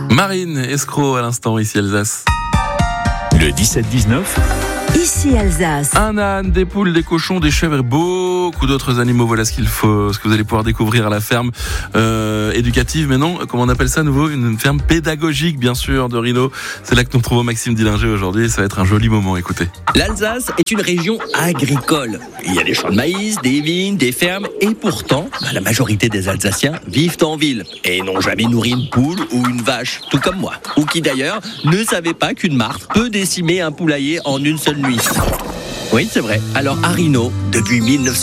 Marine Escroc à l'instant, ici Alsace. Le 17-19. Ici Alsace. Un âne, des poules, des cochons, des chèvres et beaucoup d'autres animaux. Voilà ce que vous allez pouvoir découvrir à la ferme éducative. Mais non, comment on appelle ça à nouveau ? Une ferme pédagogique, bien sûr, de Rhino. C'est là que nous retrouvons Maxime Dillinger aujourd'hui. Ça va être un joli moment, écoutez. L'Alsace est une région agricole. Il y a des champs de maïs, des vignes, des fermes. Et pourtant, la majorité des Alsaciens vivent en ville et n'ont jamais nourri une poule ou une vache, tout comme moi. Ou qui d'ailleurs ne savaient pas qu'une martre peut décimer un poulailler en une seule nuit. Oui, c'est vrai. Alors à Rhino, depuis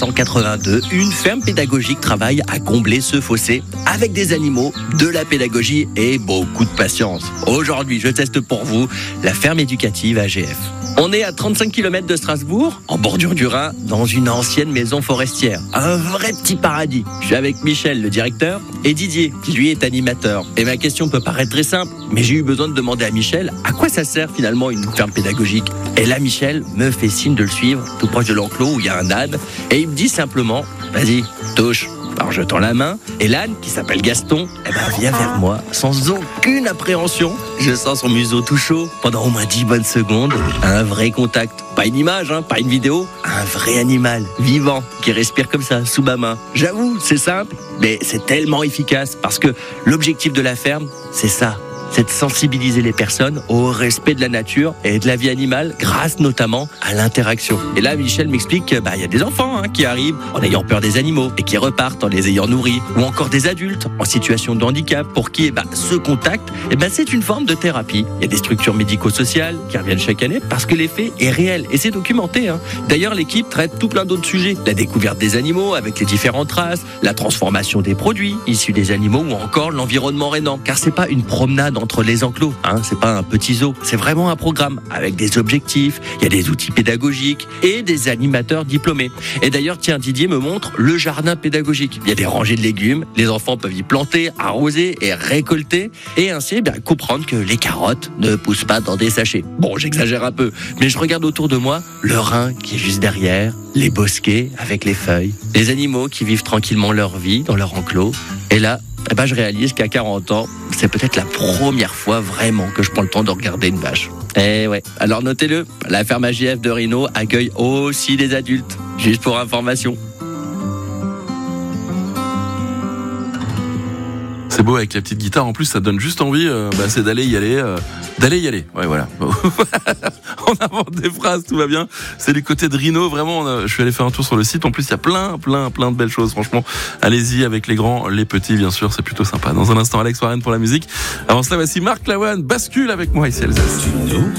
1982, une ferme pédagogique travaille à combler ce fossé avec des animaux, de la pédagogie et beaucoup de patience. Aujourd'hui, je teste pour vous la ferme éducative AGF. On est à 35 km de Strasbourg, en bordure du Rhin, dans une ancienne maison forestière. Un vrai petit paradis. Je suis avec Michel, le directeur, et Didier, qui lui est animateur. Et ma question peut paraître très simple, mais j'ai eu besoin de demander à Michel à quoi ça sert finalement une ferme pédagogique. Et là, Michel me fait signe de le suivre, tout proche de l'enclos où il y a un âne, et il me dit simplement, vas-y, touche. Alors je tends la main, et l'âne, qui s'appelle Gaston, vient vers moi, sans aucune appréhension. Je sens son museau tout chaud pendant au moins 10 bonnes secondes. Un vrai contact. Pas une image, pas une vidéo. Un vrai animal, vivant, qui respire comme ça, sous ma main. J'avoue, c'est simple, mais c'est tellement efficace, parce que l'objectif de la ferme, c'est ça. C'est de sensibiliser les personnes au respect de la nature et de la vie animale grâce notamment à l'interaction. Et là, Michel m'explique qu'il y a des enfants qui arrivent en ayant peur des animaux et qui repartent en les ayant nourris, ou encore des adultes en situation de handicap pour qui ce contact, c'est une forme de thérapie. Il y a des structures médico-sociales qui reviennent chaque année parce que l'effet est réel et c'est documenté. D'ailleurs, l'équipe traite tout plein d'autres sujets. La découverte des animaux avec les différentes races, la transformation des produits issus des animaux ou encore l'environnement rénant. Car c'est pas une promenade entre les enclos, c'est pas un petit zoo, c'est vraiment un programme avec des objectifs, il y a des outils pédagogiques et des animateurs diplômés. Et d'ailleurs, Didier me montre le jardin pédagogique. Il y a des rangées de légumes, les enfants peuvent y planter, arroser et récolter et ainsi comprendre que les carottes ne poussent pas dans des sachets. Bon, j'exagère un peu, mais je regarde autour de moi le Rhin qui est juste derrière, les bosquets avec les feuilles, les animaux qui vivent tranquillement leur vie dans leur enclos. Et là, je réalise qu'à 40 ans, c'est peut-être la première fois vraiment que je prends le temps de regarder une vache. Eh ouais, alors notez-le, la ferme AGF de Rhino accueille aussi des adultes, juste pour information. C'est beau avec la petite guitare, en plus ça donne juste envie, c'est d'aller y aller. Ouais, voilà. On invente des phrases, tout va bien. C'est du côté de Rhino, vraiment. Je suis allé faire un tour sur le site. En plus, il y a plein de belles choses. Franchement, allez-y avec les grands, les petits, bien sûr, c'est plutôt sympa. Dans un instant, Alex Warren pour la musique. Avant cela, voici Marc Lavoine, bascule avec moi ici à Alsace.